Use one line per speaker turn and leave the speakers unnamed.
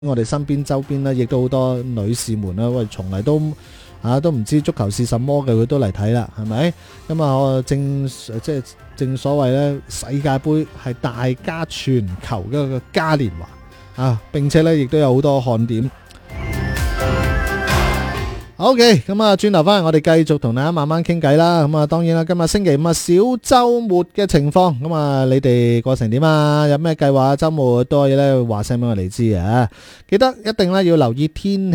我哋身邊周邊咧，亦都好多女士們啦，喂，從嚟都唔知足球是什麼嘅，佢都嚟睇啦，係咪？咁啊，我正所謂咧，世界盃係大家全球嘅一個嘉年華啊，並且咧亦都有好多看點。OK， 咁啊，轉頭翻嚟，我哋繼續同大家慢慢傾偈啦。咁啊，當然啦，今日星期五啊，小周末嘅情況，咁啊，你哋過成點啊？有咩計劃？周末都可以咧話聲俾我哋知啊！記得一定咧要留意天氣。